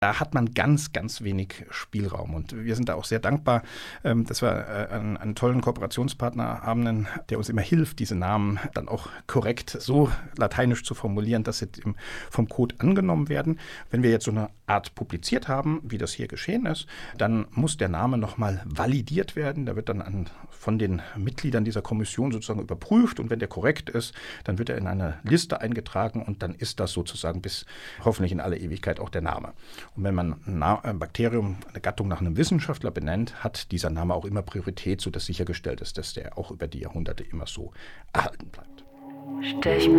Da hat man ganz, ganz wenig Spielraum. Und wir sind da auch sehr dankbar, dass wir einen tollen Kooperationspartner haben, der uns immer hilft, diese Namen dann auch korrekt so lateinisch zu formulieren, dass sie vom Code angenommen werden. Wenn wir jetzt so eine Art publiziert haben, wie das hier geschehen ist, dann muss der Name nochmal validiert werden. Der wird dann von den Mitgliedern dieser Kommission sozusagen überprüft. Und wenn der korrekt ist, dann wird er in eine Liste eingetragen und dann ist das sozusagen bis hoffentlich in alle Ewigkeit auch der Name. Und wenn man ein Bakterium, eine Gattung nach einem Wissenschaftler benennt, hat dieser Name auch immer Priorität, sodass sichergestellt ist, dass der auch über die Jahrhunderte immer so erhalten bleibt. Stell ich mir